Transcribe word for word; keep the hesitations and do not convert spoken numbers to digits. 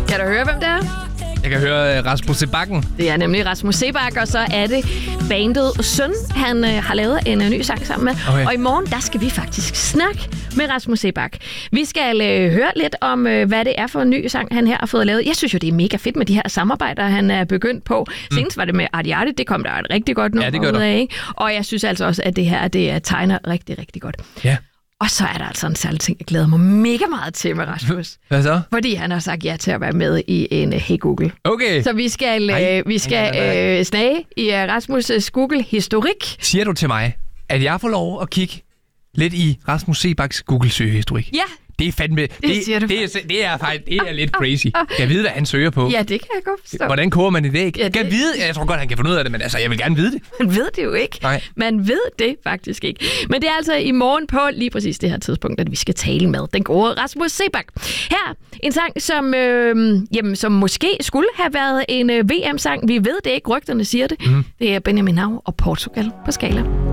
Kan du høre, hvem det er? Jeg kan høre Rasmus Sebakken. Det er nemlig Rasmus Sebak, og så er det bandet Søn, han øh, har lavet en øh, ny sang sammen med. Okay. Og i morgen, der skal vi faktisk snakke med Rasmus Sebak. Vi skal øh, høre lidt om, øh, hvad det er for en ny sang, han her har fået lavet. Jeg synes jo, det er mega fedt med de her samarbejder, han er begyndt på. Mm. Senest var det med Arti Arti, det kom der et rigtig godt nummer ja, ud af, ikke? Og jeg synes altså også, at det her, det tegner rigtig, rigtig godt. Ja. Og så er der altså en særlig ting, jeg glæder mig mega meget til med Rasmus. Hvad så? Fordi han har sagt ja til at være med i en uh, Hey Google. Okay. Så vi skal, uh, vi skal uh, snage i uh, Rasmus' Google-historik. Siger du til mig, at jeg får lov at kigge lidt i Rasmus Sebaks Google-søgehistorik? Ja. Det er fandme... Det, det, siger du. Det, er, det er faktisk det er lidt crazy. Kan jeg vide, hvad han søger på? Ja, det kan jeg godt forstå. Hvordan koger man et æg? Ja, det... Kan jeg vide? Jeg tror godt, han kan finde ud af det, men altså, jeg vil gerne vide det. Man ved det jo ikke. Nej. Man ved det faktisk ikke. Men det er altså i morgen på lige præcis det her tidspunkt, at vi skal tale med den gode Rasmus Sebak. Her en sang, som, øh, jamen, som måske skulle have været en øh, V M-sang. Vi ved det ikke. Rygterne siger det. Mm. Det er Benjamin Nau og Portugal på Skala.